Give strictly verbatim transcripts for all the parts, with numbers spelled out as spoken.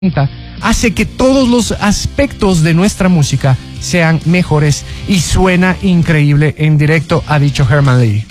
hace que todos los aspectos de nuestra música sean mejores y suena increíble en directo, ha dicho Herman Lee.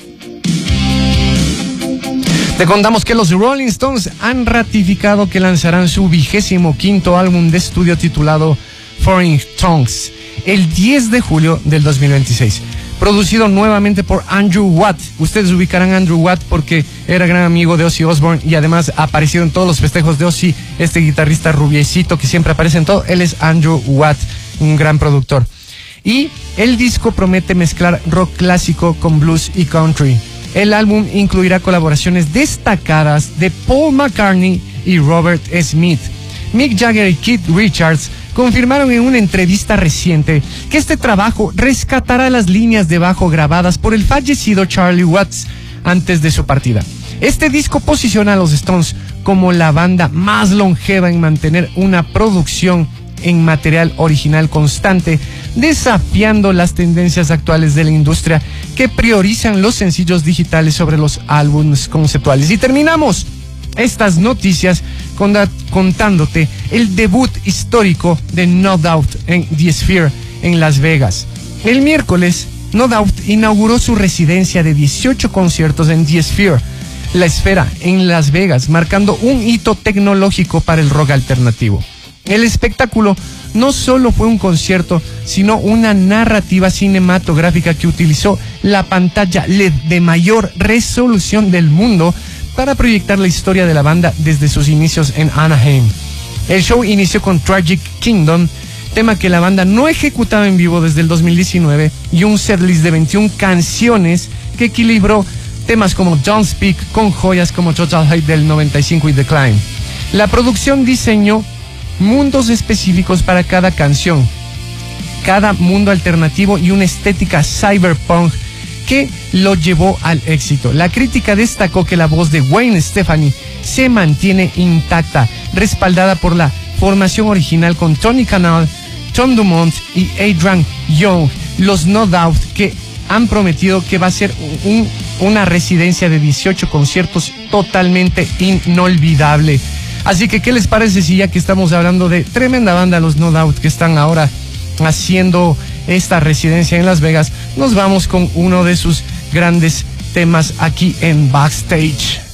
Te contamos que los Rolling Stones han ratificado que lanzarán su vigésimo quinto álbum de estudio titulado Foreign Tongues el diez de julio del dos mil veintiséis. Producido nuevamente por Andrew Watt. Ustedes ubicarán a Andrew Watt porque era gran amigo de Ozzy Osbourne y además ha aparecido en todos los festejos de Ozzy, este guitarrista rubiecito que siempre aparece en todo. Él es Andrew Watt, un gran productor. Y el disco promete mezclar rock clásico con blues y country. El álbum incluirá colaboraciones destacadas de Paul McCartney y Robert Smith. Mick Jagger y Keith Richards confirmaron en una entrevista reciente que este trabajo rescatará las líneas de bajo grabadas por el fallecido Charlie Watts antes de su partida. Este disco posiciona a los Stones como la banda más longeva en mantener una producción en material original constante, desafiando las tendencias actuales de la industria que priorizan los sencillos digitales sobre los álbumes conceptuales. Y terminamos estas noticias contándote el debut histórico de No Doubt en The Sphere en Las Vegas. El miércoles, No Doubt inauguró su residencia de dieciocho conciertos en The Sphere, la esfera en Las Vegas, marcando un hito tecnológico para el rock alternativo. El espectáculo no solo fue un concierto, sino una narrativa cinematográfica que utilizó la pantalla L E D de mayor resolución del mundo para proyectar la historia de la banda desde sus inicios en Anaheim. El show inició con Tragic Kingdom, tema que la banda no ejecutaba en vivo desde el dos mil diecinueve, y un setlist de veintiuna canciones que equilibró temas como Don't Speak con joyas como Total Hate del noventa y cinco y The Climb. La producción diseñó mundos específicos para cada canción, cada mundo alternativo y una estética cyberpunk que lo llevó al éxito. La crítica destacó que la voz de Gwen Stefani se mantiene intacta, respaldada por la formación original con Tony Kanal, Tom Dumont y Adrian Young, los No Doubt, que han prometido que va a ser un, una residencia de dieciocho conciertos totalmente inolvidable. Así que, ¿qué les parece si ya que estamos hablando de tremenda banda, los No Doubt, que están ahora haciendo esta residencia en Las Vegas, nos vamos con uno de sus grandes temas aquí en Backstage?